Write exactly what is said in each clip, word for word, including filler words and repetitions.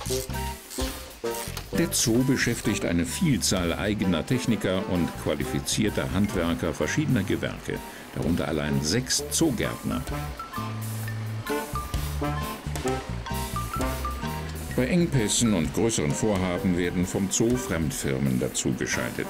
Der Zoo beschäftigt eine Vielzahl eigener Techniker und qualifizierter Handwerker verschiedener Gewerke, darunter allein sechs Zoogärtner. Bei Engpässen und größeren Vorhaben werden vom Zoo Fremdfirmen dazugeschaltet.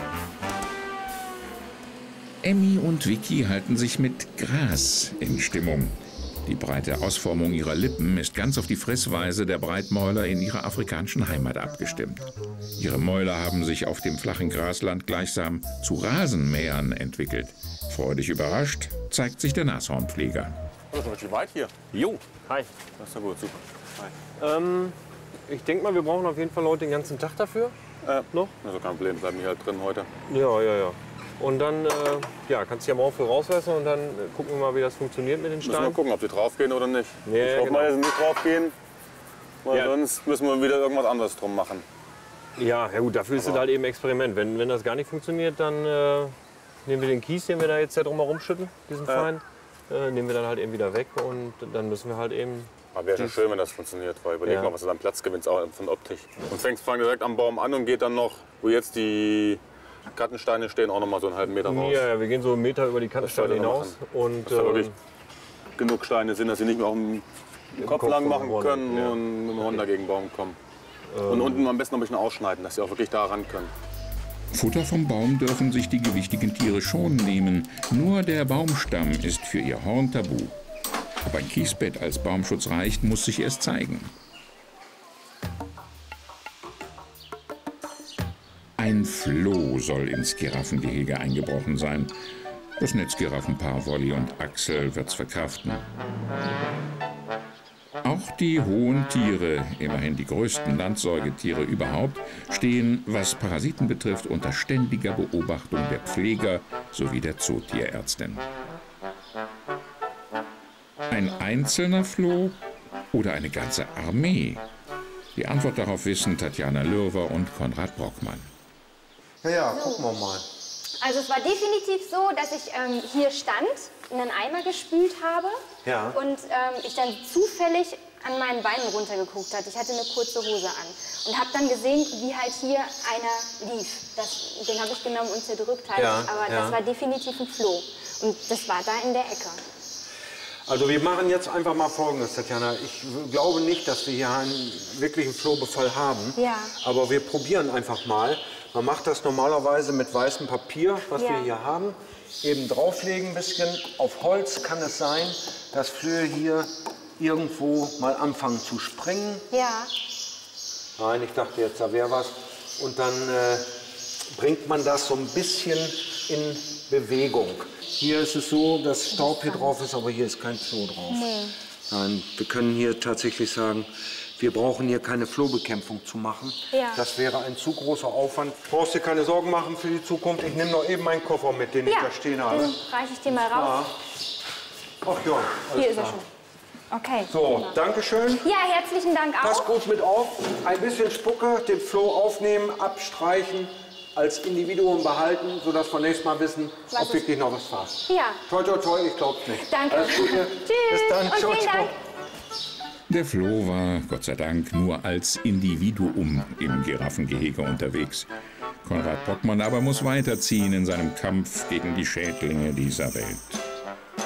Emmy und Vicky halten sich mit Gras in Stimmung. Die breite Ausformung ihrer Lippen ist ganz auf die Fressweise der Breitmäuler in ihrer afrikanischen Heimat abgestimmt. Ihre Mäuler haben sich auf dem flachen Grasland gleichsam zu Rasenmähern entwickelt. Freudig überrascht zeigt sich der Nashornpfleger. Das ist richtig weit hier. Jo, hi. Das ist ja gut, super. Hi. Ähm, ich denke mal, wir brauchen auf jeden Fall heute den ganzen Tag dafür. Äh, noch? Also kein Problem, bleiben hier halt drin heute. Ja, ja, ja. Und dann äh, ja, kannst du ja morgen früh rauslassen und dann äh, gucken wir mal, wie das funktioniert mit den Müssen Steinen. wir gucken, ob die draufgehen oder nicht. Ja, ich hoffe genau. mal, dass sie nicht draufgehen, weil Ja. sonst müssen wir wieder irgendwas anderes drum machen. Ja, ja gut, dafür ist es Aber- halt eben ein Experiment. Wenn, wenn das gar nicht funktioniert, dann äh, nehmen wir den Kies, den wir da jetzt ja drum herum schütten, diesen Ja. feinen, äh, nehmen wir dann halt eben wieder weg und dann müssen wir halt eben... Aber wäre schon schön, wenn das funktioniert, weil überleg Ja. mal, was du dann Platz gewinnst, auch von Optik. Und fängst fang direkt am Baum an und geht dann noch, wo jetzt die Kattensteine stehen, auch noch mal so einen halben Meter raus. Ja, ja, wir gehen so einen Meter über die Kantensteine sollte man hinaus. Und, Dass da wirklich ähm, genug Steine sind, dass sie nicht mehr auf dem Kopf Kopf lang vom machen Hund, können ja. und mit dem Hund dagegen den Baum kommen. Und unten am besten noch ein bisschen ausschneiden, dass sie auch wirklich da ran können. Futter vom Baum dürfen sich die gewichtigen Tiere schon nehmen. Nur der Baumstamm ist für ihr Horn tabu. Ob ein Kiesbett als Baumschutz reicht, muss sich erst zeigen. Ein Floh soll ins Giraffengehege eingebrochen sein. Das Netzgiraffenpaar Wolli und Axel wird's verkraften. Auch die hohen Tiere, immerhin die größten Landsäugetiere überhaupt, stehen, was Parasiten betrifft, unter ständiger Beobachtung der Pfleger sowie der Zootierärztin. Ein einzelner Floh oder eine ganze Armee? Die Antwort darauf wissen Tatjana Lürwer und Konrad Brockmann. Ja, ja, gucken wir mal. Also es war definitiv so, dass ich ähm, hier stand, in einen Eimer gespült habe Ja. und ähm, ich dann zufällig an meinen Beinen runtergeguckt hatte. Ich hatte eine kurze Hose an und habe dann gesehen, wie halt hier einer lief. Das, den habe ich genommen und zerdrückt halt, Ja, aber ja. das war definitiv ein Floh und das war da in der Ecke. Also wir machen jetzt einfach mal Folgendes, Tatjana. Ich glaube nicht, dass wir hier einen wirklichen Flohbefall haben. Ja. Aber wir probieren einfach mal. Man macht das normalerweise mit weißem Papier, was Ja. wir hier haben. Eben drauflegen ein bisschen. Auf Holz kann es sein, dass Flöhe hier irgendwo mal anfangen zu springen. Ja, Nein, ich dachte jetzt, da wäre was. Und dann äh, bringt man das so ein bisschen in Bewegung. Hier ist es so, dass Staub hier drauf ist, aber hier ist kein Floh drauf. Nein, wir können hier tatsächlich sagen, wir brauchen hier keine Flohbekämpfung zu machen. Ja. Das wäre ein zu großer Aufwand. Du brauchst dir keine Sorgen machen für die Zukunft. Ich nehme noch eben meinen Koffer mit, den ich ja. da stehen habe. Dann reiche ich dir mal raus. Ach ja, alles Hier ist er klar. schon. Okay. So, prima. danke schön. Ja, herzlichen Dank Pass auch. gut mit auf. Ein bisschen Spucke, den Floh aufnehmen, abstreichen, als Individuum behalten, sodass wir nächstes Mal wissen, Was ob ist- wirklich noch was war. Ja, Toi, toi, toi, ich glaub's nicht. danke. Alles Gute. Tschüss. Bis dann. Und Ciao, vielen ciao. Dank. Der Floh war, Gott sei Dank, nur als Individuum im Giraffengehege unterwegs. Konrad Brockmann aber muss weiterziehen in seinem Kampf gegen die Schädlinge dieser Welt.